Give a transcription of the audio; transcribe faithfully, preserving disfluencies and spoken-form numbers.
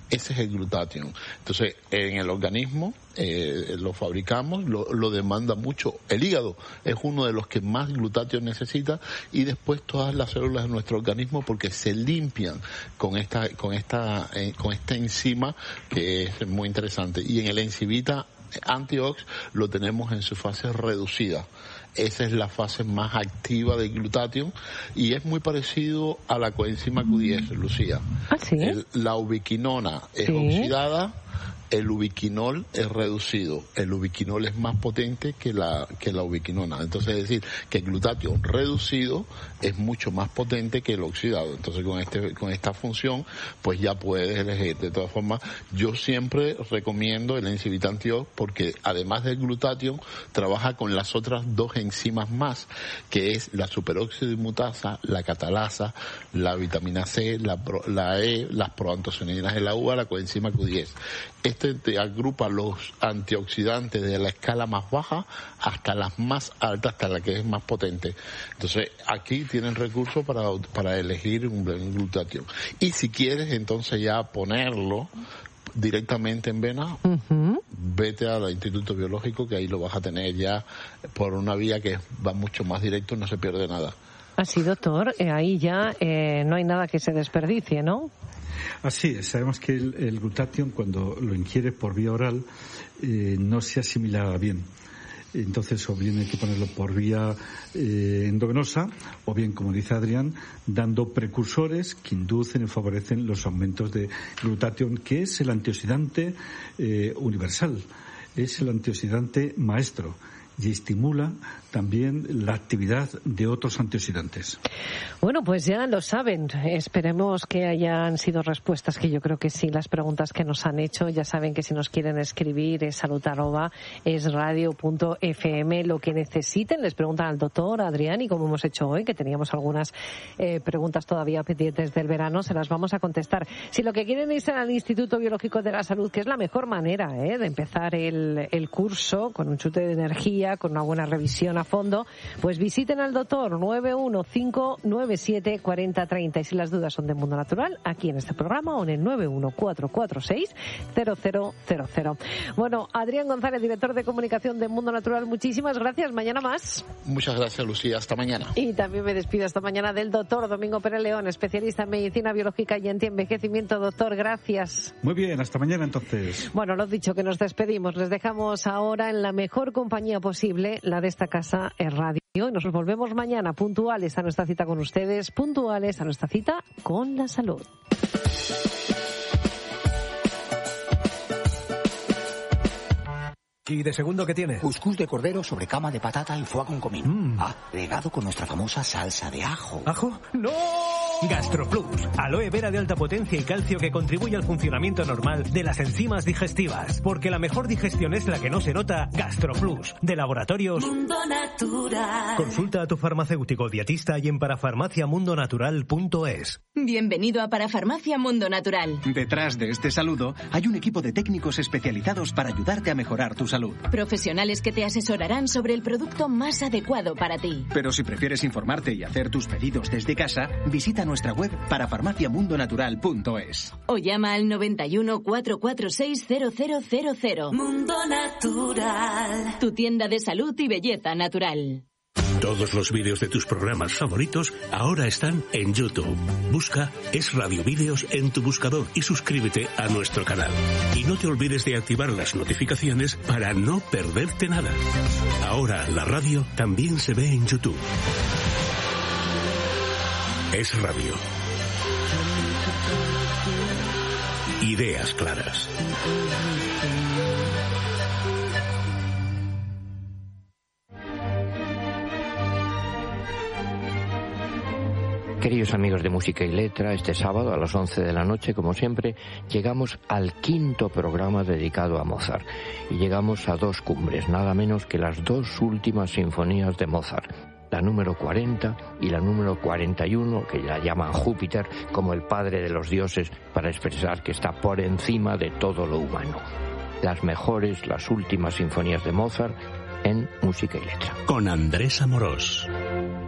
Ese es el glutatión. Entonces, en el organismo eh, lo fabricamos, lo, lo demanda mucho. El hígado es uno de los que más glutatión necesita, y después todas las células de nuestro organismo, porque se limpian con esta con esta eh, con esta enzima que es muy interesante. Y en el enzimita antiox lo tenemos en su fase reducida. Esa es la fase más activa del glutatión y es muy parecido a la coenzima Q diez, Lucía. ¿Ah, sí? El, la ubiquinona es ¿Sí? oxidada, el ubiquinol es reducido. El ubiquinol es más potente que la que la ubiquinona. Entonces, es decir, que el glutatión reducido es mucho más potente que el oxidado. Entonces, con este con esta función, pues ya puedes elegir. De todas formas, yo siempre recomiendo el enzimita antiox porque además del glutatión, trabaja con las otras dos enzimas más, que es la superóxido inmutasa, la catalasa, la vitamina C, la, la E, las proantocianinas de la uva, la coenzima Q diez. Este te agrupa los antioxidantes de la escala más baja hasta las más altas, hasta la que es más potente. Entonces, aquí tienen recursos para, para elegir un glutatión. Y si quieres, entonces ya ponerlo directamente en vena, uh-huh. vete al Instituto Biológico, que ahí lo vas a tener ya por una vía que va mucho más directo, no se pierde nada. Así, doctor, eh, ahí ya eh, no hay nada que se desperdicie, ¿no? Así es, sabemos que el, el glutatión, cuando lo ingiere por vía oral, eh, no se asimila bien. Entonces, o bien hay que ponerlo por vía eh, endovenosa, o bien, como dice Adrián, dando precursores que inducen y favorecen los aumentos de glutatión, que es el antioxidante eh, universal, es el antioxidante maestro y estimula también la actividad de otros antioxidantes. Bueno, pues ya lo saben. Esperemos que hayan sido respuestas, que yo creo que sí, las preguntas que nos han hecho. Ya saben que si nos quieren escribir es salud arroba es radio punto f m. Lo que necesiten, les preguntan al doctor Adrián, y como hemos hecho hoy, que teníamos algunas eh, preguntas todavía pendientes del verano, se las vamos a contestar. Si lo que quieren es ir al Instituto Biológico de la Salud, que es la mejor manera eh, de empezar el, el curso, con un chute de energía, con una buena revisión a fondo, pues visiten al doctor nueve uno cinco nueve siete cuatro cero tres cero. Y si las dudas son de Mundo Natural, aquí en este programa, o en el nueve uno cuatro cuatro seis cero cero cero cero. Bueno, Adrián González, director de comunicación de Mundo Natural, muchísimas gracias. Mañana más. Muchas gracias, Lucía. Hasta mañana. Y también me despido esta mañana del doctor Domingo Pérez León, especialista en medicina biológica y antienvejecimiento. Doctor, gracias. Muy bien, hasta mañana entonces. Bueno, lo dicho, que nos despedimos. Les dejamos ahora en la mejor compañía posible, la de esta casa, es Radio. Y nos volvemos mañana puntuales a nuestra cita con ustedes, puntuales a nuestra cita con la salud. ¿Y de segundo qué tiene? Cuscús de cordero sobre cama de patata y foie con comino. Mm. Agregado con nuestra famosa salsa de ajo. ¿Ajo? ¡No! GastroPlus, aloe vera de alta potencia y calcio que contribuye al funcionamiento normal de las enzimas digestivas. Porque la mejor digestión es la que no se nota. GastroPlus, de Laboratorios Mundo Natural. Consulta a tu farmacéutico dietista y en parafarmacia mundo natural punto es. Bienvenido a Parafarmacia Mundo Natural. Detrás de este saludo hay un equipo de técnicos especializados para ayudarte a mejorar tu salud. Profesionales que te asesorarán sobre el producto más adecuado para ti. Pero si prefieres informarte y hacer tus pedidos desde casa, visita nuestra web parafarmacia mundo natural punto es. O llama al noventa y uno cuatro cuatro seis cero cero cero cero. Mundo Natural. Tu tienda de salud y belleza natural. Todos los vídeos de tus programas favoritos ahora están en YouTube. Busca Es Radio Vídeos en tu buscador y suscríbete a nuestro canal. Y no te olvides de activar las notificaciones para no perderte nada. Ahora la radio también se ve en YouTube. Es Radio. Ideas claras. Queridos amigos de Música y Letra, este sábado a las once de la noche, como siempre, llegamos al quinto programa dedicado a Mozart. Y llegamos a dos cumbres, nada menos que las dos últimas sinfonías de Mozart. La número cuarenta y la número cuarenta y uno, que la llaman Júpiter, como el padre de los dioses, para expresar que está por encima de todo lo humano. Las mejores, las últimas sinfonías de Mozart en Música y Letra. Con Andrés Amorós.